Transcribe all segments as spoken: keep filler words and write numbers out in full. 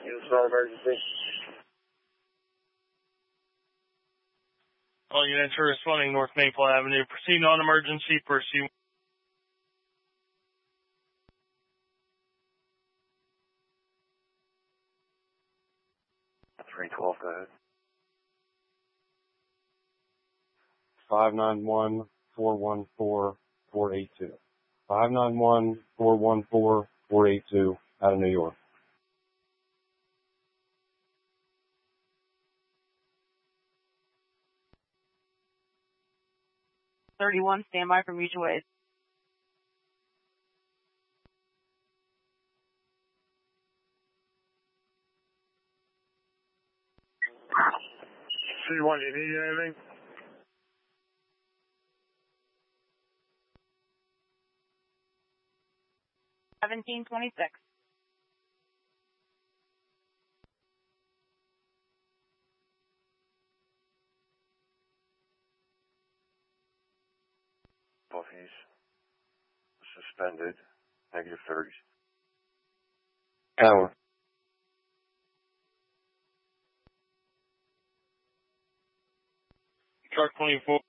It's not emergency. All units are responding North Maple Avenue. Proceed non-emergency. Proceed. three twelve, go ahead. five nine one, four one four, four eight two. five nine one, four one four, four eight two out of New York. thirty-one, standby for mutual aid. C one, you need anything? seventeen twenty-six. Buffy's suspended, negative thirties. Hour. Truck twenty-four.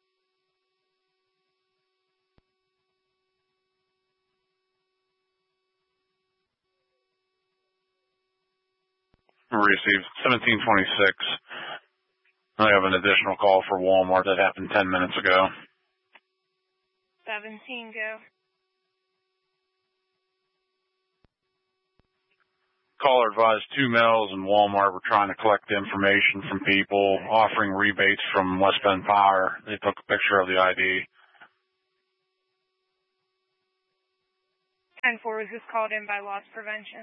Received seventeen twenty-six. I have an additional call for Walmart that happened ten minutes ago. seventeen, go. Caller advised two males and Walmart were trying to collect information from people, offering rebates from West Bend Power. They took a picture of the I D. ten four, was this called in by loss prevention?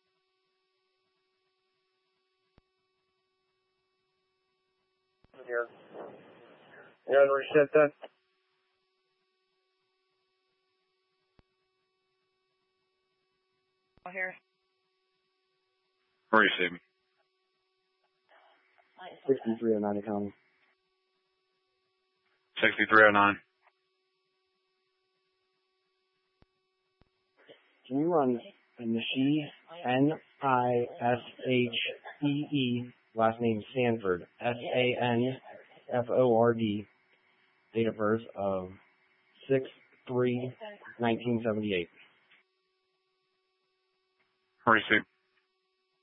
Here. You want to reset that? Here. Received. sixty-three oh nine County. sixty-three oh nine. Can you run Nishi, N I S H E E, last name Sanford, S A N F O R D, date of birth of six three nineteen seventy-eight. Received.